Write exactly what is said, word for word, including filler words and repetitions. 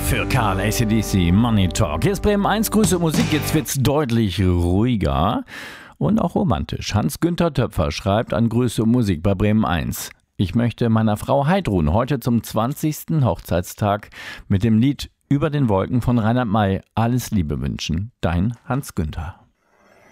Für Karl A C D C Money Talk. Hier ist Bremen eins, Grüße Musik. Jetzt wird's deutlich ruhiger und auch romantisch. Hans-Günther Töpfer schreibt an Grüße Musik bei Bremen eins. Ich möchte meiner Frau Heidrun heute zum zwanzigsten Hochzeitstag mit dem Lied Über den Wolken von Reinhard May alles Liebe wünschen. Dein Hans-Günther.